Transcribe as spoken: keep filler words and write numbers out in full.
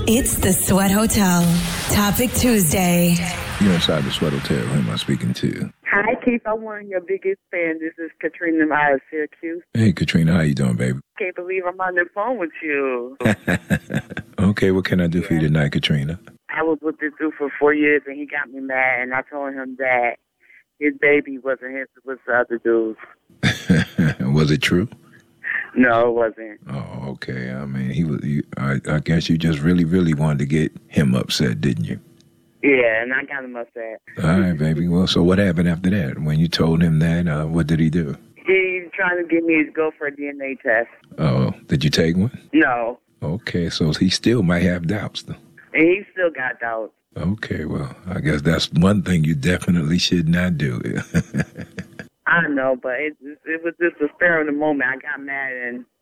It's the Sweat Hotel. Topic Tuesday. You're inside the Sweat Hotel. Who am I speaking to? Hi, Keith. I'm one of your biggest fans. This is Katrina out of Syracuse. Hey, Katrina. How you doing, baby? Can't believe I'm on the phone with you. Okay, what can I do yeah. for you tonight, Katrina? I was with this dude for four years, and he got me mad, and I told him that his baby wasn't his, it was the other dude's. Was it true? No, it wasn't. Oh, okay. I mean, he was. You, I, I guess you just really, really wanted to get him upset, didn't you? Yeah, and I got him upset. All right, baby. Well, so what happened after that? When you told him that, uh, what did he do? He's trying to get me to go for a D N A test. Oh, did you take one? No. Okay, so he still might have doubts, though. And he still got doubts. Okay, well, I guess that's one thing you definitely should not do. I know, but it, it was just a spur of the moment. I got mad and